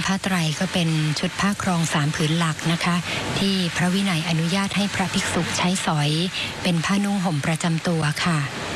ผ้าไตรก็เป็นชุดผ้าครอง3ผืนหลักนะคะที่พระวินัยอนุญาตให้พระภิกษุใช้สอยเป็นผ้านุ่งห่มประจำตัวค่ะ